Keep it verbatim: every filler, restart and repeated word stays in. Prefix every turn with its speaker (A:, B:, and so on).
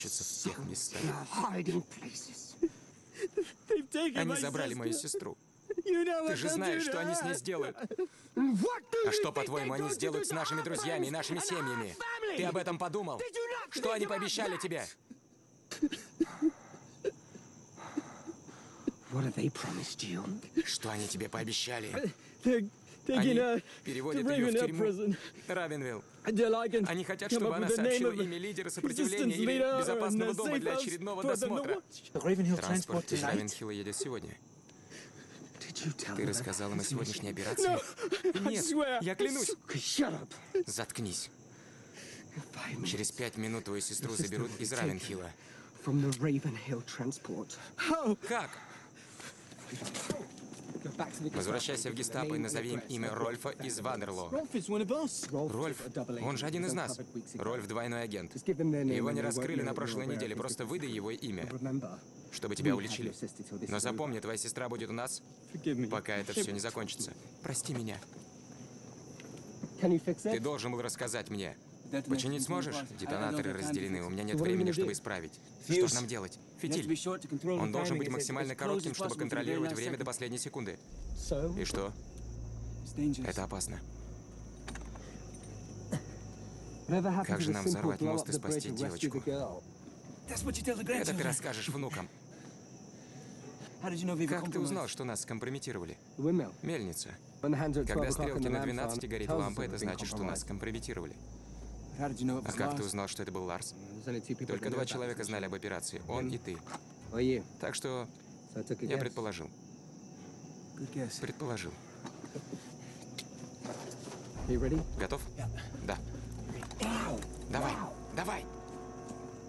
A: в всех местах.
B: Они забрали мою сестру. Ты же знаешь, что они с ней сделают.
A: А что, по-твоему, они сделают с нашими друзьями и нашими семьями? Ты об этом подумал? Что они пообещали тебе? Что они тебе пообещали? Они переводят ее в тюрьму Равенвилл. Они хотят, чтобы она сообщила имя лидера сопротивления или безопасного дома для очередного досмотра. Транспорт из Равенхилла едет сегодня. Ты рассказал им о сегодняшней операции? Нет, я клянусь. Заткнись. Через пять минут твою сестру заберут из Равенхилла. Как? Возвращайся в гестапо и назови им имя Рольфа из Вандерло. Рольф, он же один из нас. Рольф двойной агент. Его не раскрыли на прошлой неделе, просто выдай его имя, чтобы тебя уличили. Но запомни, твоя сестра будет у нас, пока это все не закончится. Прости меня. Ты должен был рассказать мне. Починить сможешь? Детонаторы разделены, у меня нет времени, чтобы исправить. Что же нам делать? Фитиль. Он должен быть максимально коротким, чтобы контролировать время до последней секунды. И что? Это опасно. Как же нам взорвать мост и спасти девочку? Это ты расскажешь внукам. Как ты узнал, что нас скомпрометировали? Мельница. Когда стрелки на двенадцати горит лампа, это значит, что нас скомпрометировали. А как ты узнал, что это был Ларс? Только два человека знали об операции, он и ты. Так что я предположил. Предположил. Готов? Да. Давай, давай.